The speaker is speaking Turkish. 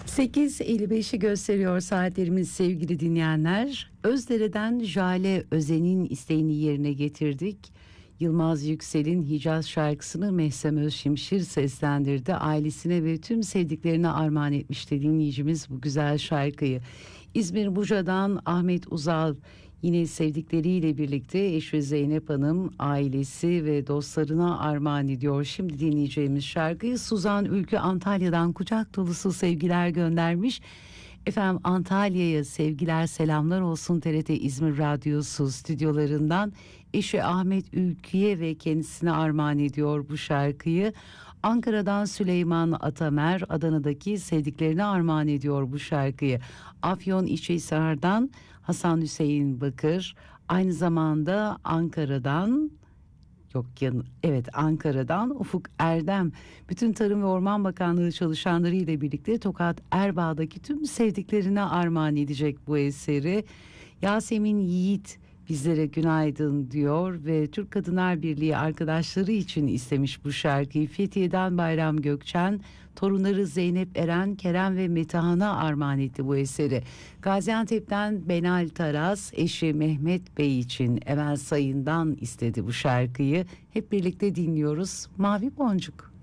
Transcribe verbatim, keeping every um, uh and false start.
sekiz elli beşi gösteriyor saatlerimiz sevgili dinleyenler. Özdere'den Jale Özen'in isteğini yerine getirdik. Yılmaz Yüksel'in Hicaz şarkısını Mehsem Özşimşir seslendirdi. Ailesine ve tüm sevdiklerine armağan etmişti dinleyicimiz bu güzel şarkıyı. İzmir Buca'dan Ahmet Uzal yine sevdikleriyle birlikte eşi Zeynep Hanım, ailesi ve dostlarına armağan ediyor. Şimdi dinleyeceğimiz şarkıyı Suzan Ülkü Antalya'dan kucak dolusu sevgiler göndermiş. Efendim Antalya'ya sevgiler selamlar olsun. T R T İzmir Radyosu stüdyolarından eşi Ahmet Ülkü'ye ve kendisine armağan ediyor bu şarkıyı. Ankara'dan Süleyman Atamer Adana'daki sevdiklerine armağan ediyor bu şarkıyı. Afyonkarahisar'dan Hasan Hüseyin Bakır, aynı zamanda Ankara'dan Yok yan, evet Ankara'dan Ufuk Erdem, bütün Tarım ve Orman Bakanlığı çalışanları ile birlikte Tokat Erbaa'daki tüm sevdiklerine armağan edecek bu eseri. Yasemin Yiğit bizlere günaydın diyor ve Türk Kadınlar Birliği arkadaşları için istemiş bu şarkıyı. Fethiye'den Bayram Gökçen, torunları Zeynep Eren, Kerem ve Metehan'a armağan etti bu eseri. Gaziantep'ten Benal Taraz, eşi Mehmet Bey için Emel Sayın'dan istedi bu şarkıyı. Hep birlikte dinliyoruz. Mavi Boncuk.